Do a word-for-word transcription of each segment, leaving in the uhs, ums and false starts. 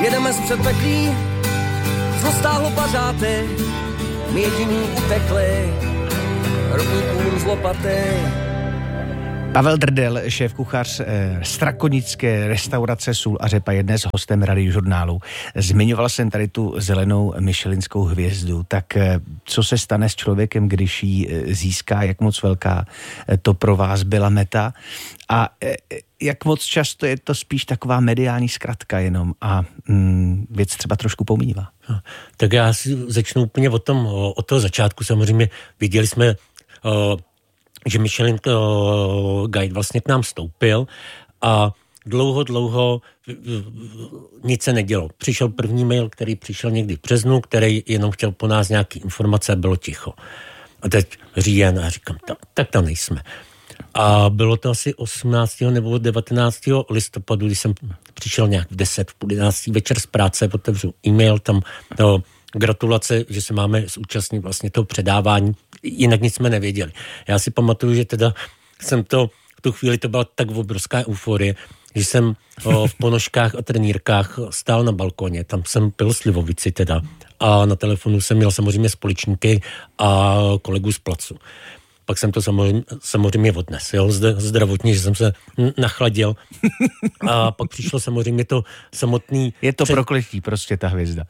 jedeme z předpeklí, co stáhlo pařáty, my jediný utekli, rovníkům z lopaty. Pavel Drdel, šéfkuchař eh, strakonické restaurace Sůl a řepa, je dnes hostem Radiožurnálu. Zmiňoval jsem tady tu zelenou michelinskou hvězdu, tak eh, co se stane s člověkem, když ji eh, získá, jak moc velká eh, to pro vás byla meta a eh, jak moc často je to spíš taková mediální zkratka jenom a mm, věc třeba trošku pomývá. No, tak já si začnu úplně od, tom, od toho začátku. Samozřejmě viděli jsme, o, že Michelin o, Guide vlastně k nám vstoupil a dlouho, dlouho nic se nedělo. Přišel první mail, který přišel někdy v březnu, který jenom chtěl po nás nějaký informace a bylo ticho. A teď říjen a říkám, tak, tak tam nejsme. A bylo to asi osmnáctého nebo devatenáctého listopadu, když jsem přišel nějak v deset, v půl jedenáctý večer z práce, otevřu e-mail, tam to gratulace, že se máme zúčastnit vlastně toho předávání, jinak nic jsme nevěděli. Já si pamatuju, že teda jsem to, v tu chvíli to byla tak obrovská euforie, že jsem o, v ponožkách a trenýrkách stál na balkoně, tam jsem pil slivovici teda a na telefonu jsem měl samozřejmě společníky a kolegu z placu. Pak jsem to samozřejmě, samozřejmě odnes, jo, zdravotně, že jsem se nachladil. A pak přišlo samozřejmě to samotný... Je to před... prokletí prostě ta hvězda.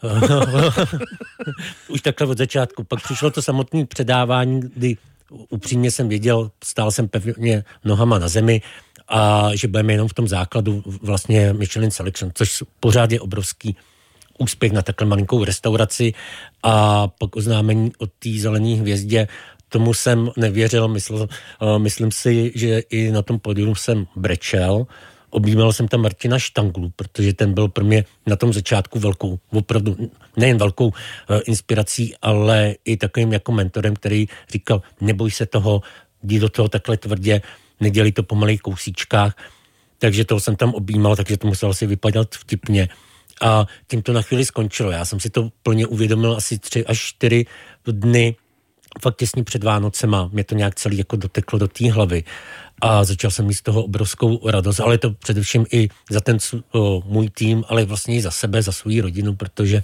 Už takhle od začátku. Pak přišlo to samotné předávání, kdy upřímně jsem věděl, stál jsem pevně nohama na zemi a že budeme jenom v tom základu vlastně Michelin Selection, což pořád je obrovský úspěch na takhle malinkou restauraci a pak oznámení o té zelené hvězdě. Tomu jsem nevěřil, myslel, uh, myslím si, že i na tom pódiu jsem brečel. Objímal jsem tam Martina Štanglu, protože ten byl pro mě na tom začátku velkou, opravdu nejen velkou uh, inspirací, ale i takovým jako mentorem, který říkal, neboj se toho, jdi do toho takhle tvrdě, nedělej to po malých kousíčkách. Takže toho jsem tam objímal, takže to muselo asi vypadat vtipně. A tím to na chvíli skončilo. Já jsem si to plně uvědomil asi tři až čtyři dny fakt těsně před Vánocema, mě to nějak celý jako doteklo do té hlavy a začal jsem mít z toho obrovskou radost, ale to především i za ten o, můj tým, ale vlastně i za sebe, za svou rodinu, protože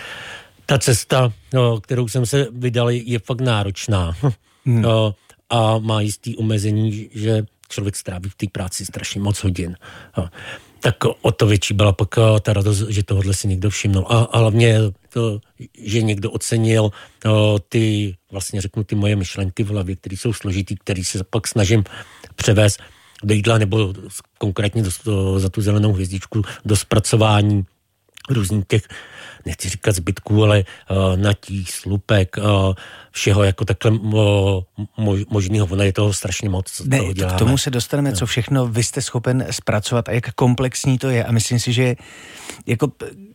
ta cesta, o, kterou jsem se vydal, je fakt náročná hmm. o, a má jistý omezení, že člověk stráví v té práci strašně moc hodin. O, tak o to větší byla pak ta radost, že tohohle si někdo všimnul. A, a hlavně to, že někdo ocenil o, ty, vlastně řeknu, ty moje myšlenky v hlavě, které jsou složitý, které se pak snažím převést do jídla, nebo konkrétně do, do, za tu zelenou hvězdičku do zpracování různých těch, nechci říkat zbytků, ale uh, natí, slupek, uh, všeho jako takhle uh, mož, možného. Ono je toho strašně moc, co ne, toho děláme. K tomu se dostaneme, no. Co všechno vy jste schopen zpracovat a jak komplexní to je. A myslím si, že jako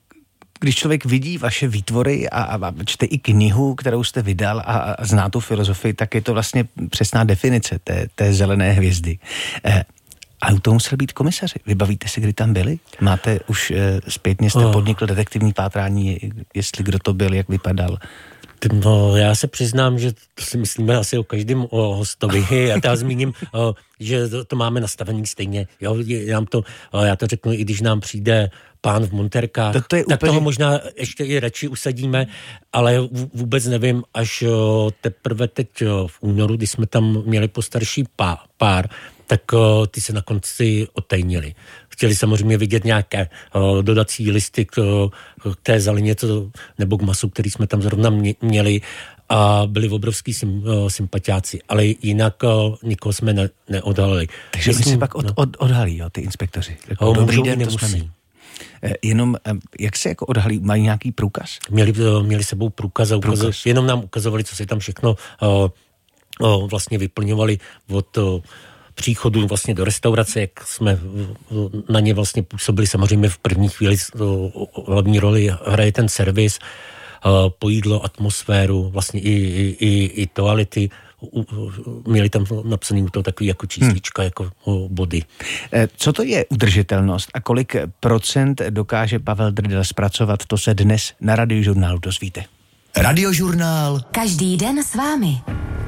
když člověk vidí vaše výtvory a, a čte i knihu, kterou jste vydal a, a zná tu filozofii, tak je to vlastně přesná definice té, té zelené hvězdy. Eh, A u toho musel být komisaři. Vybavíte si, kdy tam byli? Máte už e, zpětně jste podnikl detektivní pátrání, jestli kdo to byl, jak vypadal? No, já se přiznám, že to si myslíme asi o každém o hostovi. Já to zmíním, o, že to, to máme nastavený stejně. Jo, já, to, o, já to řeknu, i když nám přijde pán v monterkách, to, to je tak úplně... toho možná ještě i radši usadíme, ale vůbec nevím, až o, teprve teď o, v únoru, když jsme tam měli postarší pá, pár, tak o, ty se na konci otajnili. Chtěli samozřejmě vidět nějaké o, dodací listy k, o, k té zeleně to, nebo k masu, který jsme tam zrovna měli a byli obrovský sym, o, sympatiáci, ale jinak o, nikoho jsme ne, neodhalili. Takže Myslím, se pak od, no. od, odhalí, jo, ty inspektoři. Jako, dobrý den, to jsme my. Jenom, jak se jako odhalí, mají nějaký průkaz? Měli, měli sebou průkaz, průkaz. Jenom nám ukazovali, co si tam všechno o, o, vlastně vyplňovali od o, příchodu vlastně do restaurace, jak jsme na ně vlastně působili. Samozřejmě v první chvíli hlavní roli hraje ten servis, po jídlo, atmosféru, vlastně i, i, i toalety. Měli tam napsaný to takový jako číslička, hmm. jako body. Co to je udržitelnost a kolik procent dokáže Pavel Drdel zpracovat, to se dnes na Radiožurnálu dozvíte. Radiožurnál. Každý den s vámi.